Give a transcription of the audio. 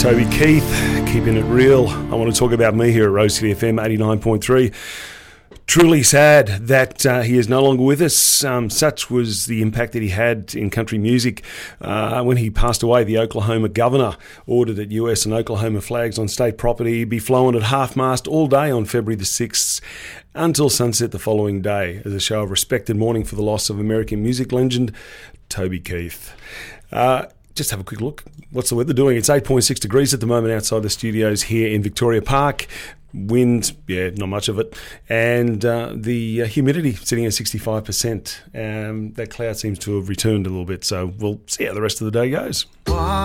Toby Keith, keeping it real. I want to talk about me here at Rose City FM 89.3. Truly sad that he is no longer with us. Such was the impact that he had in country music. When he passed away, the Oklahoma governor ordered that US and Oklahoma flags on state property be flown at half-mast all day on February the 6th until sunset the following day as a show of respect and mourning for the loss of American music legend Toby Keith. Just have a quick look. What's the weather doing? It's 8.6 degrees at the moment outside the studios here in Victoria Park. Wind, not much of it. And the humidity sitting at 65%. That cloud seems to have returned a little bit. So we'll see how the rest of the day goes.